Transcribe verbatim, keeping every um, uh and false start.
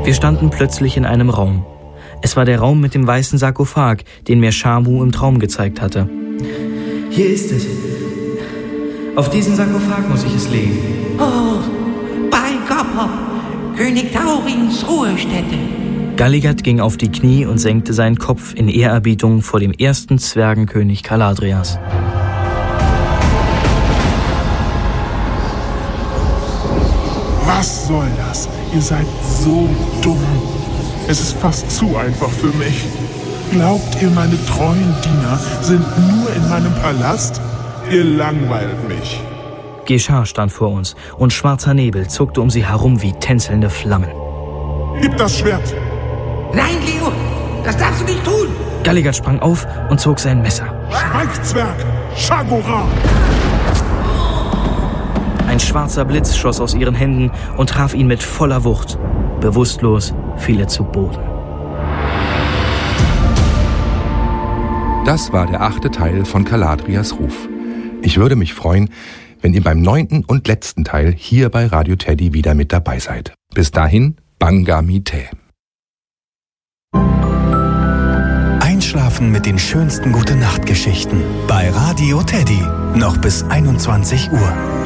Wir standen plötzlich in einem Raum. Es war der Raum mit dem weißen Sarkophag, den mir Shamu im Traum gezeigt hatte. Hier ist es. Auf diesen Sarkophag muss ich es legen. Oh, bei Gopop, König Taurins Ruhestätte. Galligat ging auf die Knie und senkte seinen Kopf in Ehrerbietung vor dem ersten Zwergenkönig Caladrias. Was soll das? Ihr seid so dumm. Es ist fast zu einfach für mich. Glaubt ihr, meine treuen Diener sind nur in meinem Palast? Ihr langweilt mich. Geschah stand vor uns und schwarzer Nebel zuckte um sie herum wie tänzelnde Flammen. Gib das Schwert! Nein, Leo, das darfst du nicht tun. Galligat sprang auf und zog sein Messer. Schweig, Zwerg! Shagora! Ein schwarzer Blitz schoss aus ihren Händen und traf ihn mit voller Wucht. Bewusstlos fiel er zu Boden. Das war der achte Teil von Caladrias Ruf. Ich würde mich freuen, wenn ihr beim neunten und letzten Teil hier bei Radio Teddy wieder mit dabei seid. Bis dahin, Banga Mite. Einschlafen mit den schönsten Gute-Nacht-Geschichten bei Radio Teddy. Noch bis einundzwanzig Uhr.